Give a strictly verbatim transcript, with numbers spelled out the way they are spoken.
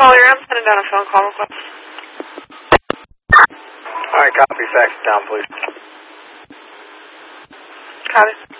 Collier, I'm sending down a phone call request. All right, copy. Fax it down, please. Copy.